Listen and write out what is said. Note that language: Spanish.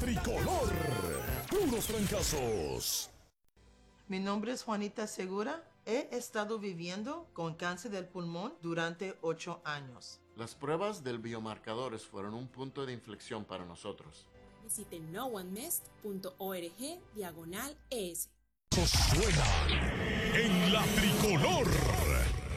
tricolor. Puros fracasos. Mi nombre es Juanita Segura. He estado viviendo con cáncer del pulmón durante 8 años. Las pruebas del biomarcadores fueron un punto de inflexión para nosotros. Visite noonemest.org/ES. Suena en la tricolor.